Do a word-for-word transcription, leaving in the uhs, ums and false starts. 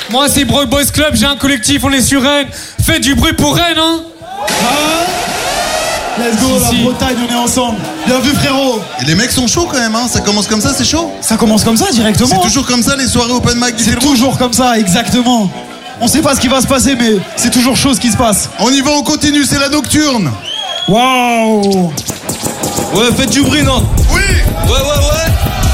Moi, c'est Broad Boys Club, j'ai un collectif, on est sur Rennes. Faites du bruit pour Rennes, hein. Ah, let's go, si, la si. Bretagne, on est ensemble. Bien vu, frérot. Et les mecs sont chauds quand même, hein. Ça commence comme ça, c'est chaud. Ça commence comme ça, directement. C'est toujours comme ça, les soirées open mic du C'est Fil Rouge. toujours comme ça, exactement. On sait pas ce qui va se passer, mais c'est toujours chose qui se passe. On y va, on continue, c'est la nocturne. Waouh. Ouais, faites du bruit, non? Oui. Ouais, ouais, ouais.